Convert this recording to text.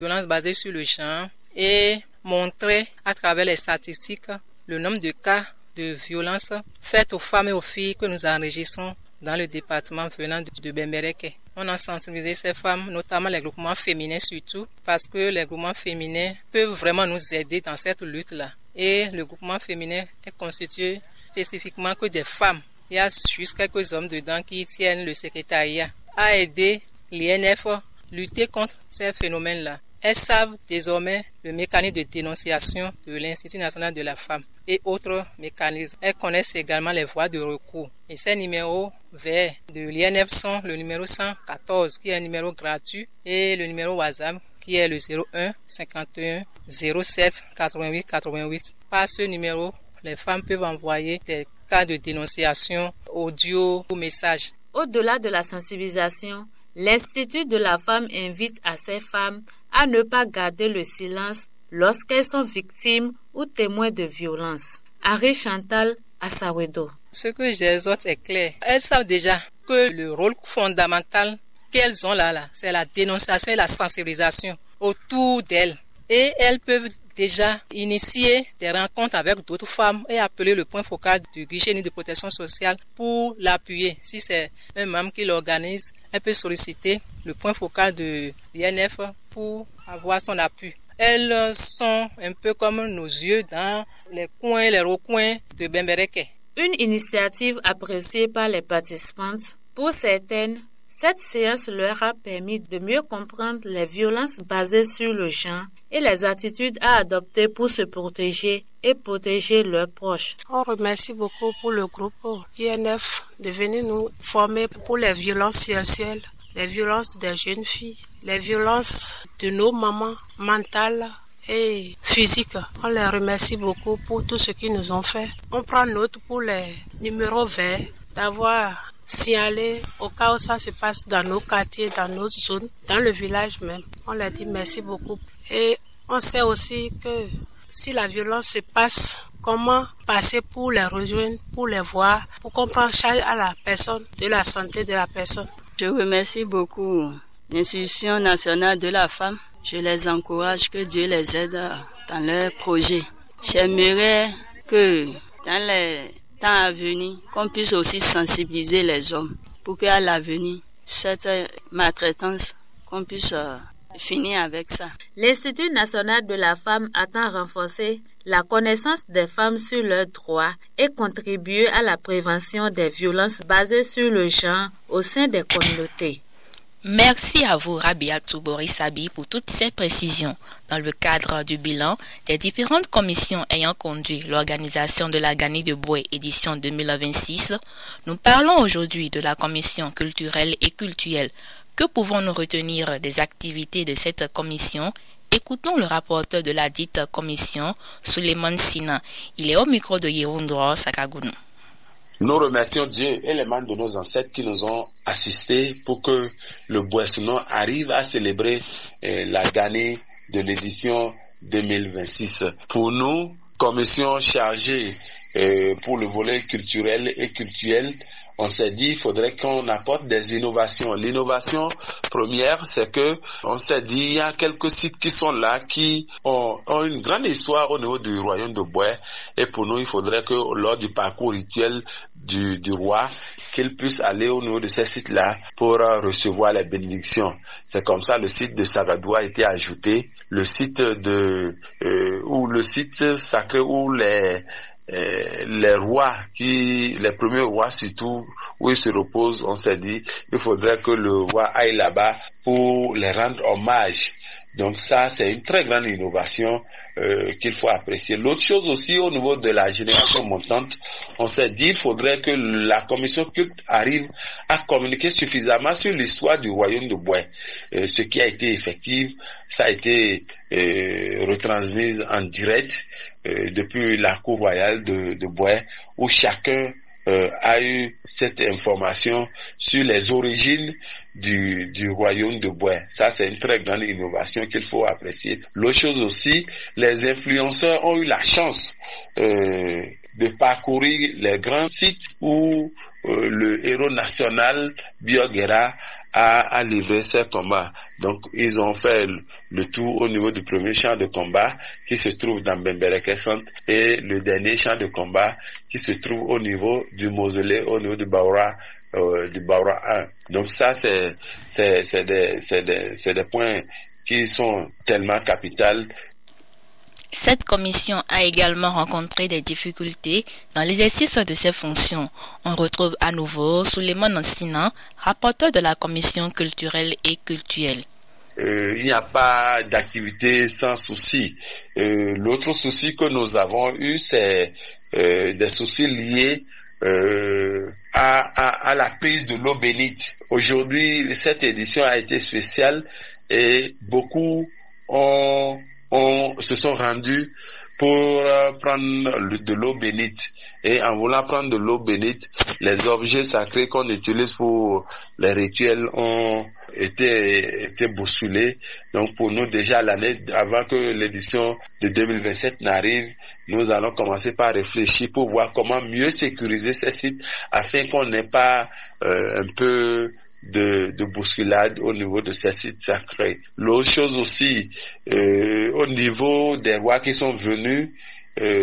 violences basées sur le genre et montrer à travers les statistiques le nombre de cas de violences faites aux femmes et aux filles que nous enregistrons dans le département venant de Bembereke. On a sensibilisé ces femmes, notamment les groupements féminins surtout, parce que les groupements féminins peuvent vraiment nous aider dans cette lutte-là. Et le groupement féminin est constitué spécifiquement que des femmes. Il y a juste quelques hommes dedans qui tiennent le secrétariat à aider l'INF à lutter contre ces phénomènes-là. Elles savent désormais le mécanisme de dénonciation de l'Institut national de la femme et autres mécanismes. Elles connaissent également les voies de recours. Et ces numéros verts de l'INF sont le numéro 114 qui est un numéro gratuit et le numéro WhatsApp qui est le 01 51 07 88 88. Par ce numéro, les femmes peuvent envoyer des cas de dénonciation audio ou message. Au-delà de la sensibilisation, l'Institut de la femme invite à ces femmes à ne pas garder le silence lorsqu'elles sont victimes ou témoins de violences. Harry Chantal Assawedo. Ce que j'exhorte est clair. Elles savent déjà que le rôle fondamental qu'elles ont là, c'est la dénonciation et la sensibilisation autour d'elles. Et elles peuvent déjà initier des rencontres avec d'autres femmes et appeler le point focal du guichet de protection sociale pour l'appuyer. Si c'est un membre qui l'organise, elle peut solliciter le point focal de l'INF pour avoir son appui. Elles sont un peu comme nos yeux dans les coins, les recoins de Bembereke. Une initiative appréciée par les participantes. Pour certaines, cette séance leur a permis de mieux comprendre les violences basées sur le genre et les attitudes à adopter pour se protéger et protéger leurs proches. On remercie beaucoup pour le groupe INF de venir nous former pour les violences sexuelles, les violences des jeunes filles, les violences de nos mamans mentales et physiques. On les remercie beaucoup pour tout ce qu'ils nous ont fait. On prend note pour les numéros verts d'avoir signalé au cas où ça se passe dans nos quartiers, dans nos zones, dans le village même. On leur dit merci beaucoup. Et on sait aussi que si la violence se passe, comment passer pour les rejoindre, pour les voir, pour qu'on prenne charge à la personne, de la santé de la personne. Je remercie beaucoup l'Institution nationale de la femme. Je les encourage, que Dieu les aide dans leurs projets. J'aimerais que dans les temps à venir, qu'on puisse aussi sensibiliser les hommes pour qu'à l'avenir, cette maltraitance, qu'on puisse finir avec ça. L'Institut national de la femme attend renforcer la connaissance des femmes sur leurs droits et contribuer à la prévention des violences basées sur le genre au sein des communautés. Merci à vous, Rabiatou Borissabi, pour toutes ces précisions. Dans le cadre du bilan des différentes commissions ayant conduit l'organisation de la Gani de Boué édition 2026, nous parlons aujourd'hui de la commission culturelle et cultuelle. Que pouvons-nous retenir des activités de cette commission? Écoutons le rapporteur de la dite commission, Suleiman Sina. Il est au micro de Yehoundro Sakagounou. Nous remercions Dieu et les membres de nos ancêtres qui nous ont assistés pour que le Boissonneau arrive à célébrer la Gani de l'édition 2026. Pour nous, commission chargée pour le volet culturel et cultuel, on s'est dit qu'il faudrait qu'on apporte des innovations. L'innovation première, c'est que on s'est dit il y a quelques sites qui sont là qui ont une grande histoire au niveau du royaume de Boué. Et pour nous, il faudrait que lors du parcours rituel du roi, qu'il puisse aller au niveau de ces sites-là pour recevoir les bénédictions. C'est comme ça le site de Sagadoua a été ajouté, le site ou le site sacré où les rois, les premiers rois surtout, où ils se reposent, on s'est dit, il faudrait que le roi aille là-bas pour les rendre hommage. Donc ça, c'est une très grande innovation qu'il faut apprécier. L'autre chose aussi, au niveau de la génération montante, on s'est dit, il faudrait que la commission culte arrive à communiquer suffisamment sur l'histoire du royaume de Boué. Ce qui a été effectif, ça a été retransmis en direct depuis la cour royale de Boué, où chacun a eu cette information sur les origines du royaume de Boué. Ça, c'est une très grande innovation qu'il faut apprécier. L'autre chose aussi, les influenceurs ont eu la chance de parcourir les grands sites où le héros national Bioguera a livré ses combats. Donc, ils ont fait le tout au niveau du premier champ de combat qui se trouve dans Bembereke Centre et le dernier champ de combat qui se trouve au niveau du mausolée, au niveau du Baoura 1. Donc ça, c'est des points qui sont tellement capitaux. Cette commission a également rencontré des difficultés dans l'exercice de ses fonctions. On retrouve à nouveau Souleymane Nansina, rapporteur de la commission culturelle et cultuelle. Il n'y a pas d'activité sans souci. L'autre souci que nous avons eu, c'est des soucis liés à la prise de l'eau bénite. Aujourd'hui, cette édition a été spéciale et beaucoup se sont rendus pour prendre de l'eau bénite. Et en voulant prendre de l'eau bénite, les objets sacrés qu'on utilise pour les rituels ont été bousculés. Donc pour nous, déjà l'année avant que l'édition de 2027 n'arrive, nous allons commencer par réfléchir pour voir comment mieux sécuriser ces sites afin qu'on n'ait pas un peu de bousculade au niveau de ces sites sacrés. L'autre chose aussi, au niveau des rois qui sont venus,